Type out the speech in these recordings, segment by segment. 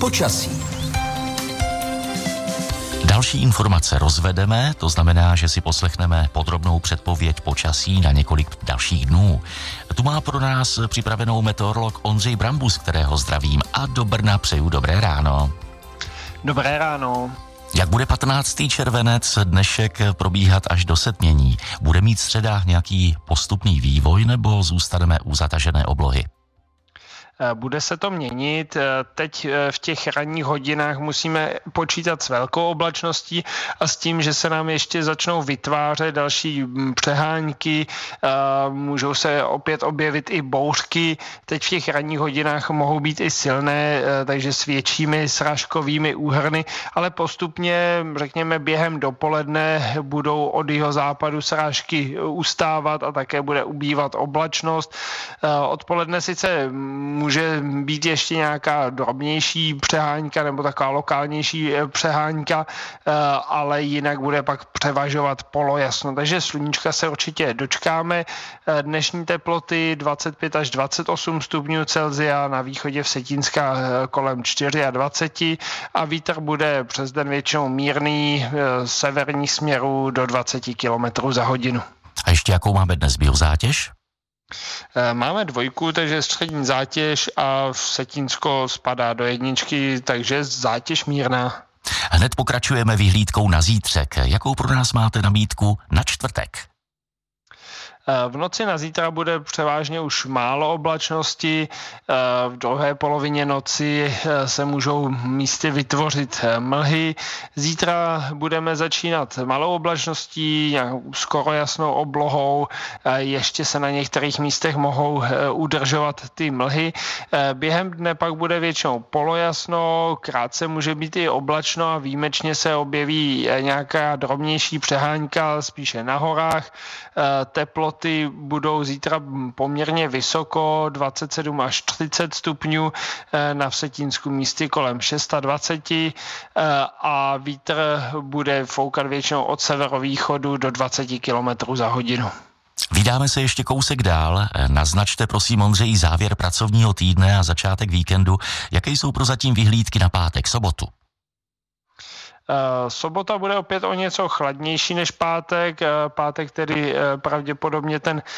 počasí. Další informace rozvedeme, to znamená, že si poslechneme podrobnou předpověď počasí na několik dalších dnů. Tu má pro nás připravenou meteorolog Ondřej Brambus, kterého zdravím, a do Brna přeju dobré ráno. Dobré ráno. Jak bude 15. červenec dnešek probíhat až do setmění? Bude mít středa nějaký postupný vývoj nebo zůstaneme u zatažené oblohy? Bude se to měnit. Teď v těch ranních hodinách musíme počítat s velkou oblačností a s tím, že se nám ještě začnou vytvářet další přehánky, můžou se opět objevit i bouřky. Teď v těch ranních hodinách mohou být i silné, takže s většími srážkovými úhrny, ale postupně, řekněme, během dopoledne budou od jihozápadu srážky ustávat a také bude ubývat oblačnost. Odpoledne sice může být ještě nějaká drobnější přehánka nebo taková lokálnější přehánka, ale jinak bude pak převažovat polojasno. Takže sluníčka se určitě dočkáme. Dnešní teploty 25 až 28 stupňů Celsia, na východě Vsetínska kolem 24 a vítr bude přes den většinou mírný, severních směrů do 20 km za hodinu. A ještě jakou máme dnes biozátěž? Máme 2, takže střední zátěž a Vsetínsko spadá do 1, takže zátěž mírná. Hned pokračujeme vyhlídkou na zítřek. Jakou pro nás máte nabídku na čtvrtek? V noci na zítra bude převážně už málo oblačnosti, v druhé polovině noci se můžou místy vytvořit mlhy. Zítra budeme začínat malou oblačností, skoro jasnou oblohou, ještě se na některých místech mohou udržovat ty mlhy. Během dne pak bude většinou polojasno, krátce může být i oblačno a výjimečně se objeví nějaká drobnější přehánka spíše na horách. Teploty budou zítra poměrně vysoko, 27 až 30 stupňů, na Vsetínsku místy kolem 26 a vítr bude foukat většinou od severovýchodu do 20 km za hodinu. Vydáme se ještě kousek dál. Naznačte prosím, Ondřej, závěr pracovního týdne a začátek víkendu. Jaké jsou prozatím vyhlídky na pátek, sobotu? Sobota bude opět o něco chladnější než pátek. Pátek tedy pravděpodobně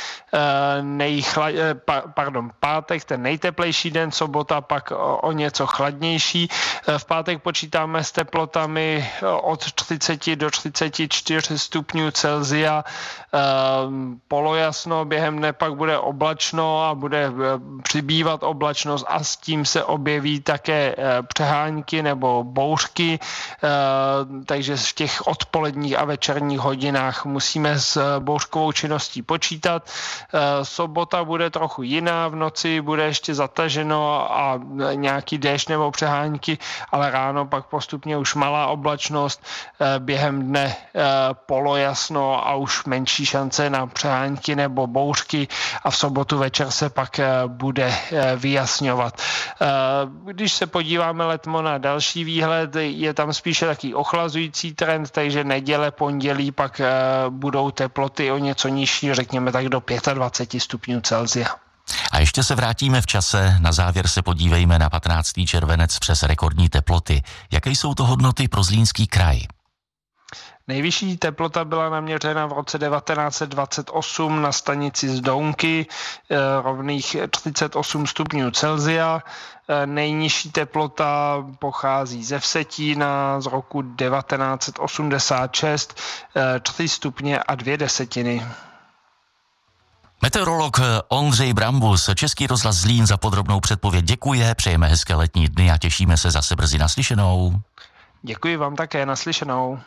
pátek ten nejteplejší den, sobota pak o něco chladnější. V pátek počítáme s teplotami od 30 do 34 stupňů Celsia. Polojasno, během dne pak bude oblačno a bude přibývat oblačnost a s tím se objeví také přehánky nebo bouřky. Takže v těch odpoledních a večerních hodinách musíme s bouřkovou činností počítat. Sobota bude trochu jiná, v noci bude ještě zataženo a nějaký déšť nebo přehánky, ale ráno pak postupně už malá oblačnost, během dne polojasno a už menší šance na přehánky nebo bouřky a v sobotu večer se pak bude vyjasňovat. Když se podíváme letmo na další výhled, je tam spíše taky ochlazující trend, takže neděle, pondělí pak budou teploty o něco nižší, řekněme tak do 25 stupňů Celsia. A ještě se vrátíme v čase, na závěr se podívejme na 15. červenec přes rekordní teploty. Jaké jsou to hodnoty pro Zlínský kraj? Nejvyšší teplota byla naměřena v roce 1928 na stanici Zdounky, rovných 38 stupňů Celsia. Nejnižší teplota pochází ze Vsetína z roku 1986, 3 stupně a 2 desetiny. Meteorolog Ondřej Brambus, Český rozhlas Zlín, za podrobnou předpověď děkuje, přejeme hezké letní dny a těšíme se zase brzy naslyšenou. Děkuji vám také, naslyšenou.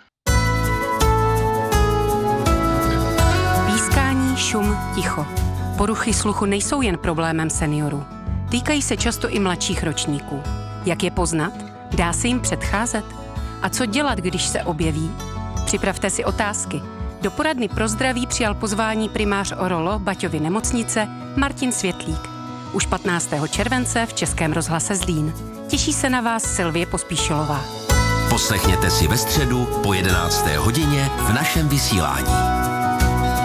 Pískání, šum, ticho. Poruchy sluchu nejsou jen problémem seniorů. Týkají se často i mladších ročníků. Jak je poznat? Dá se jim předcházet? A co dělat, když se objeví? Připravte si otázky. Do poradny pro zdraví přijal pozvání primář Orolo Baťovy nemocnice Martin Světlík. Už 15. července v Českém rozhlase Zlín. Těší se na vás Silvie Pospíšilová. Poslechněte si ve středu po 11. hodině v našem vysílání.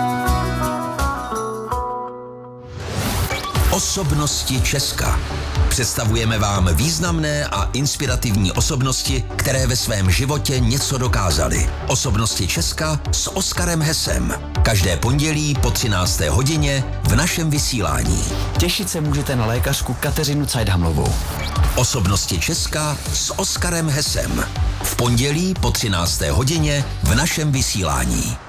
Osobnosti Česka. Představujeme vám významné a inspirativní osobnosti, které ve svém životě něco dokázaly. Osobnosti Česka s Oskarem Hesem. Každé pondělí po 13. hodině v našem vysílání. Těšit se můžete na lékařku Kateřinu Cajdhamlovou. Osobnosti Česka s Oskarem Hesem. V pondělí po 13. hodině v našem vysílání.